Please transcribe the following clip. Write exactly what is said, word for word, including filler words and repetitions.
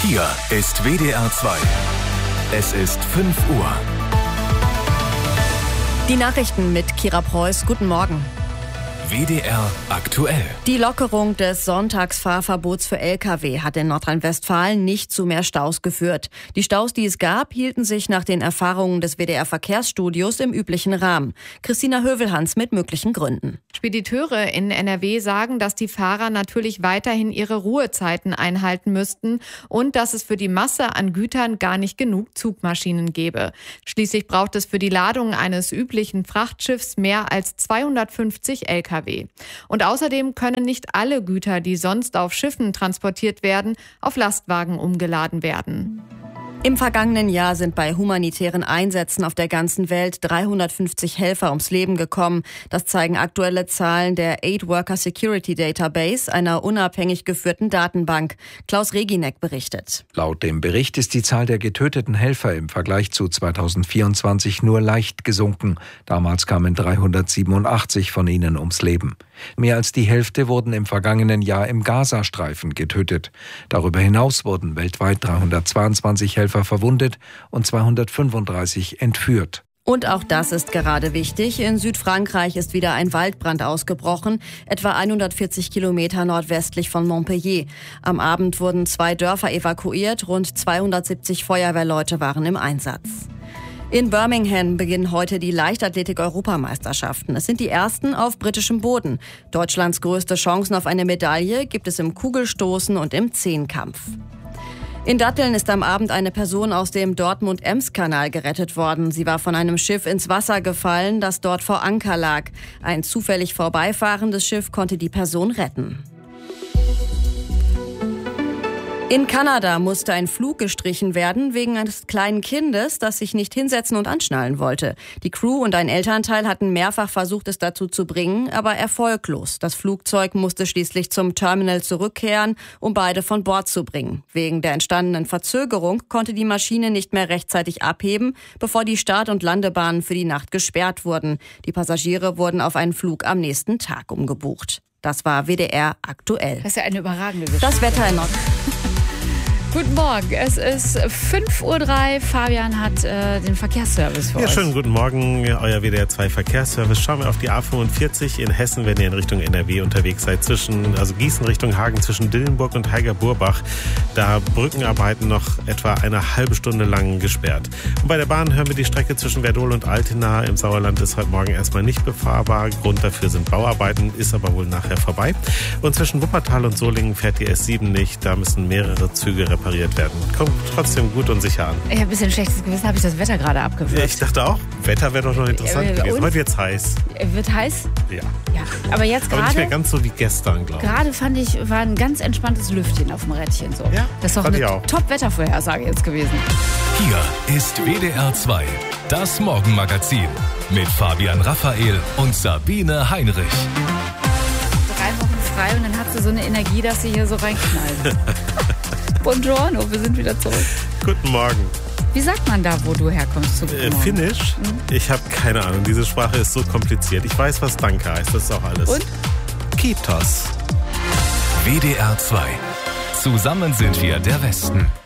Hier ist W D R zwei. Es ist fünf Uhr. Die Nachrichten mit Kira Preuß. Guten Morgen. W D R aktuell. Die Lockerung des Sonntagsfahrverbots für L K W hat in Nordrhein-Westfalen nicht zu mehr Staus geführt. Die Staus, die es gab, hielten sich nach den Erfahrungen des W D R-Verkehrsstudios im üblichen Rahmen. Christina Hövelhans mit möglichen Gründen. Spediteure in N R W sagen, dass die Fahrer natürlich weiterhin ihre Ruhezeiten einhalten müssten und dass es für die Masse an Gütern gar nicht genug Zugmaschinen gäbe. Schließlich braucht es für die Ladung eines üblichen Frachtschiffs mehr als zweihundertfünfzig L K W. Und außerdem können nicht alle Güter, die sonst auf Schiffen transportiert werden, auf Lastwagen umgeladen werden. Im vergangenen Jahr sind bei humanitären Einsätzen auf der ganzen Welt dreihundertfünfzig Helfer ums Leben gekommen. Das zeigen aktuelle Zahlen der Aid Worker Security Database, einer unabhängig geführten Datenbank. Klaus Reginek berichtet. Laut dem Bericht ist die Zahl der getöteten Helfer im Vergleich zu zweitausendvierundzwanzig nur leicht gesunken. Damals kamen dreihundertsiebenundachtzig von ihnen ums Leben. Mehr als die Hälfte wurden im vergangenen Jahr im Gazastreifen getötet. Darüber hinaus wurden weltweit dreihundertzweiundzwanzig Helfer verwundet und zweihundertfünfunddreißig entführt. Und auch das ist gerade wichtig. In Südfrankreich ist wieder ein Waldbrand ausgebrochen, etwa hundertvierzig Kilometer nordwestlich von Montpellier. Am Abend wurden zwei Dörfer evakuiert, rund zweihundertsiebzig Feuerwehrleute waren im Einsatz. In Birmingham beginnen heute die Leichtathletik-Europameisterschaften. Es sind die ersten auf britischem Boden. Deutschlands größte Chancen auf eine Medaille gibt es im Kugelstoßen und im Zehnkampf. In Datteln ist am Abend eine Person aus dem Dortmund-Ems-Kanal gerettet worden. Sie war von einem Schiff ins Wasser gefallen, das dort vor Anker lag. Ein zufällig vorbeifahrendes Schiff konnte die Person retten. In Kanada musste ein Flug gestrichen werden wegen eines kleinen Kindes, das sich nicht hinsetzen und anschnallen wollte. Die Crew und ein Elternteil hatten mehrfach versucht, es dazu zu bringen, aber erfolglos. Das Flugzeug musste schließlich zum Terminal zurückkehren, um beide von Bord zu bringen. Wegen der entstandenen Verzögerung konnte die Maschine nicht mehr rechtzeitig abheben, bevor die Start- und Landebahnen für die Nacht gesperrt wurden. Die Passagiere wurden auf einen Flug am nächsten Tag umgebucht. Das war W D R aktuell. Das ist ja eine überragende Geschichte. Das Wetter in Nord. Guten Morgen, es ist fünf Uhr drei. Fabian hat äh, den Verkehrsservice für ja, euch. Schönen guten Morgen, euer W D R zwei Verkehrsservice. Schauen wir auf die A fünfundvierzig in Hessen, wenn ihr in Richtung N R W unterwegs seid, zwischen, also Gießen Richtung Hagen, zwischen Dillenburg und Heiger-Burbach. Da Brückenarbeiten noch etwa eine halbe Stunde lang gesperrt. Und bei der Bahn hören wir, die Strecke zwischen Werdohl und Altena im Sauerland ist heute Morgen erstmal nicht befahrbar. Grund dafür sind Bauarbeiten, ist aber wohl nachher vorbei. Und zwischen Wuppertal und Solingen fährt die S sieben nicht. Da müssen mehrere Züge repariert werden. Kommt trotzdem gut und sicher an. Ich habe ein bisschen schlechtes Gewissen, habe ich das Wetter gerade abgewürgt. Ich dachte auch, Wetter wäre doch noch interessant Äh, gewesen. und? Heute wird's heiß. Wird heiß? Ja. Ja. Aber jetzt Aber nicht mehr gerade, ganz so wie gestern, glaube ich. gerade fand ich, war ein ganz entspanntes Lüftchen auf dem Rädchen. So. Ja, das ist doch fand ich eine auch. Top-Wettervorhersage jetzt gewesen. Hier ist W D R zwei, das Morgenmagazin mit Fabian Raphael und Sabine Heinrich. Drei Wochen frei und dann hat sie so eine Energie, dass sie hier so reinknallt. Buongiorno, wir sind wieder zurück. Guten Morgen. Wie sagt man da, wo du herkommst? Zu Äh, Finnisch? Mhm. Ich habe keine Ahnung. Diese Sprache ist so kompliziert. Ich weiß, was Danke heißt. Das ist auch alles. Und? Kiitos. W D R zwei. Zusammen sind wir der Westen.